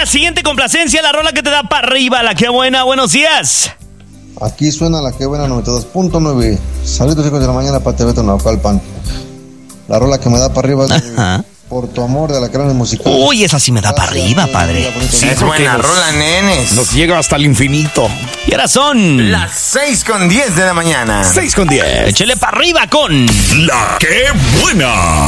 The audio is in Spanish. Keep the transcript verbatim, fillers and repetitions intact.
siguiente complacencia, la rola que te da para arriba, la que buena. Buenos días. Aquí suena la que buena noventa y dos punto nueve. Saludos, hijos de la mañana, para T V Naucalpan. La rola que me da para arriba es de Ajá. Por tu amor, de la cráneo musical. Uy, esa sí me da para Gracias, arriba, que padre. tenga bonito Sí, día. es buena nos- rola, nenes. Nos llega hasta el infinito. Y ahora son... Las seis con diez de la mañana. seis con diez. Échele para arriba con... La que buena.